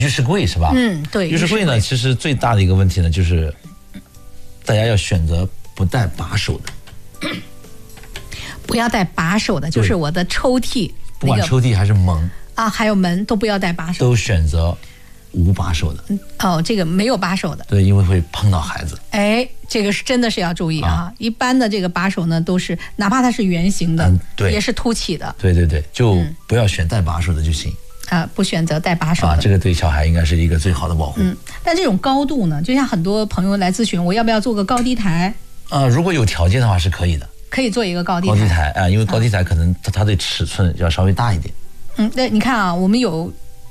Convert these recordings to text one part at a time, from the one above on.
浴室柜是吧？ 对。 浴室柜呢，其实最大的一个问题呢，就是大家要选择不带把手的。 不要带把手的，就是我的抽屉， 不管抽屉还是门啊，还有门都不要带把手， 都选择无把手的。 这个没有把手的， 对，因为会碰到孩子。 这个是真的是要注意啊！一般的这个把手呢，都是哪怕它是圆形的， 对， 也是凸起的。 对，就不要选带把手的就行。 不选择带把手的， 这个对小孩应该是一个最好的保护。 但这种高度呢，就像很多朋友来咨询，我要不要做个高低台？ 如果有条件的话是可以的。 可以做一个高低台因为高低台可能它的尺寸要稍微大一点。 对，你看啊，我们有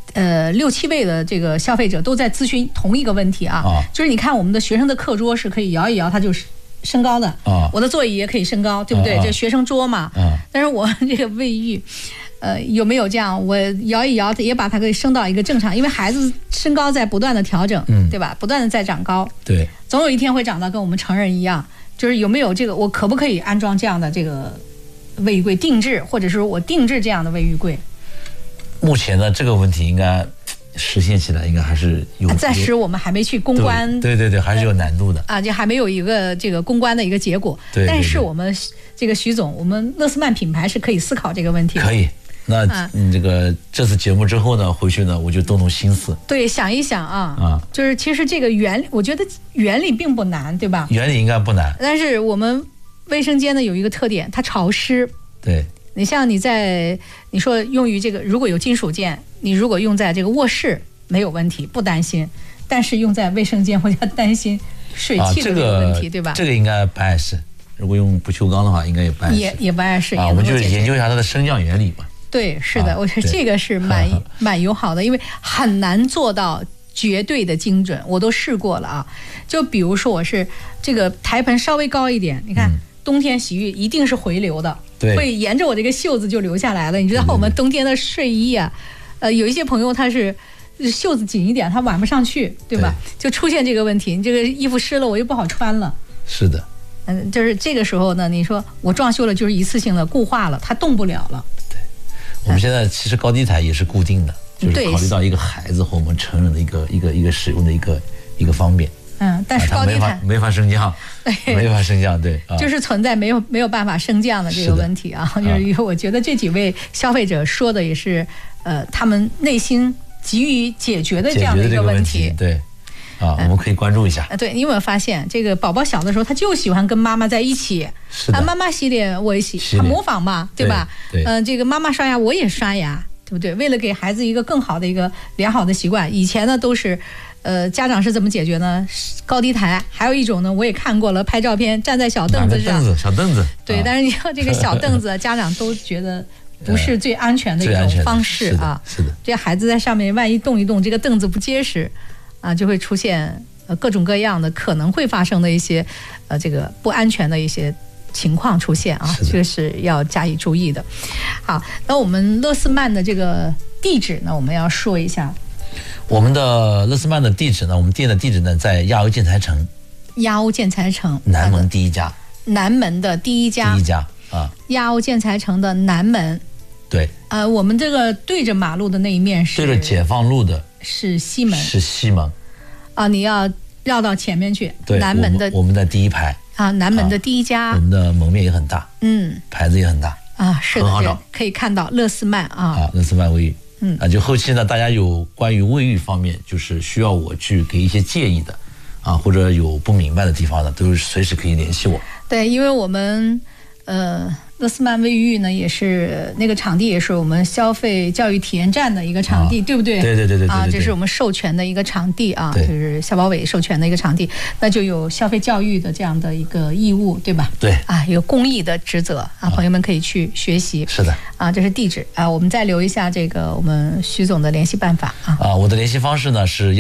6、7位的这个消费者都在咨询同一个问题就是你看我们的学生的课桌是可以摇一摇，它就是升高的我的座椅也可以升高，对不对？这学生桌嘛但是我这个卫浴有没有这样？我摇一摇，也把它给升到一个正常，因为孩子身高在不断的调整，对吧？不断的在长高， 对， 总有一天会长到跟我们成人一样。就是有没有这个，我可不可以安装这样的这个卫浴柜定制，或者是我定制这样的卫浴柜？ 目前呢，这个问题应该实现起来，应该还是暂时我们还没去公关， 对，还是有难度的就还没有一个这个公关的一个结果。 对， 但是我们这个徐总，我们乐斯曼品牌是可以思考这个问题的。 可以。那这次节目之后呢，回去呢我就动心思， 对，想一想就是其实这个我觉得原理并不难，对吧？ 原理应该不难， 但是我们卫生间呢有一个特点，它潮湿。 对， 你像你说用于这个，如果有金属件，你如果用在这个卧室没有问题，不担心，但是用在卫生间，我就要担心水汽的这个问题，对吧？ 这个应该不碍事，如果用不锈钢的话，应该也不碍事， 也不碍事我们就研究一下它的升降原理嘛。 对，是的，我觉得这个是蛮友好的，因为很难做到绝对的精准，我都试过了就比如说我是这个台盆稍微高一点，你看冬天洗浴一定是回流的，会沿着我这个袖子就流下来了。你知道我们冬天的睡衣有一些朋友他是袖子紧一点，他挽不上去，对吧？就出现这个问题，你这个衣服湿了我又不好穿了。 是的， 就是这个时候呢，你说我装修了就是一次性的固化了，它动不了了。 我们现在其实高低台也是固定的，就是考虑到一个孩子和我们成人的一个使用的一个方便。 但是高低台没法升降，没法升降，对， 就是存在没有办法升降的这个问题就是我觉得这几位消费者说的也是他们内心急于解决的这样的一个问题， 对。我们可以关注一下。 对，你有没有发现，这个宝宝小的时候，他就喜欢跟妈妈在一起。 是的。 妈妈洗脸，我也洗，他模仿嘛，对吧？ 对。 这个妈妈刷牙，我也刷牙，对不对？为了给孩子一个更好的一个良好的习惯，以前呢都是，家长是怎么解决呢？高低台，还有一种呢，我也看过了，拍照片站在小凳子上。 小凳子。 对，但是你要这个小凳子，家长都觉得不是最安全的一种方式是的。 这孩子在上面万一动一动，这个凳子不结实。就会出现各种各样的可能会发生的一些这个不安全的一些情况出现这个是要加以注意的。好，那我们乐斯曼的这个地址呢，我们要说一下。 我们的乐斯曼的地址呢，我们店的地址呢在亚欧建材城。 亚欧建材城南门第一家。 南门的第一家。亚欧建材城的南门。 对。 我们这个对着马路的那一面是对着解放路的。 是西门。 是西门。 你要绕到前面去。 对， 南门的我们在第一排。 南门的第一家。 我们的门面也很大。牌子也很大。 是的，很好找，可以看到乐斯曼乐斯曼卫浴。就后期呢，大家有关于卫浴方面，就是需要我去给一些建议的或者有不明白的地方呢，都是随时可以联系我。 对，因为我们乐斯曼卫浴呢，也是那个场地，也是我们消费教育体验站的一个场地，对不对？ 对。 这是我们授权的一个场地就是消保委授权的一个场地，那就有消费教育的这样的一个义务，对吧？ 对。 有公益的职责朋友们可以去学习。 是的。 这是地址我们再留一下这个我们徐总的联系办法我的联系方式呢是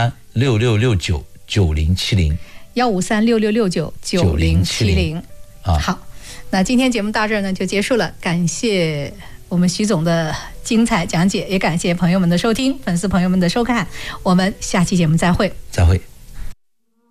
15366699070。 15366699070。好。那今天节目到这儿呢就结束了，感谢我们徐总的精彩讲解，也感谢朋友们的收听，粉丝朋友们的收看，我们下期节目再会。 再会。